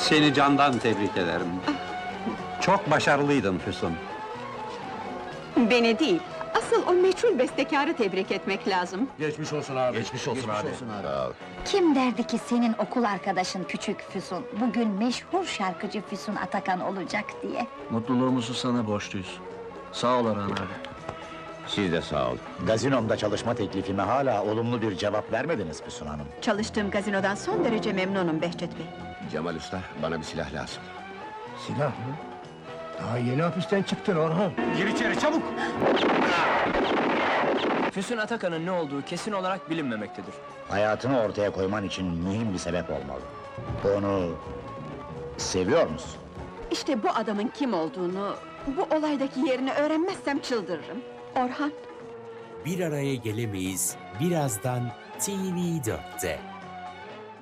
Seni candan tebrik ederim. Çok başarılıydın Füsun. Beni değil, asıl o meçhul bestekarı tebrik etmek lazım. Geçmiş olsun abi. Geçmiş olsun abi. Sağ ol. Kim derdi ki senin okul arkadaşın küçük Füsun, bugün meşhur şarkıcı Füsun Atakan olacak diye? Mutluluğumuzu sana borçluyuz. Sağ ol Orhan abi. Siz de sağ ol. Gazinomda çalışma teklifime hala olumlu bir cevap vermediniz Füsun Hanım. Çalıştığım gazinodan son derece memnunum Behçet Bey. Cemal Usta, bana bir silah lazım. Silah mı? Daha yeni hapisten çıktın Orhan. Gir içeri çabuk! Füsun Atakan'ın ne olduğu kesin olarak bilinmemektedir. Hayatını ortaya koyman için mühim bir sebep olmalı. Onu seviyor musun? İşte bu adamın kim olduğunu, bu olaydaki yerini öğrenmezsem çıldırırım. Orhan. Bir araya gelemeyiz birazdan TV4'te.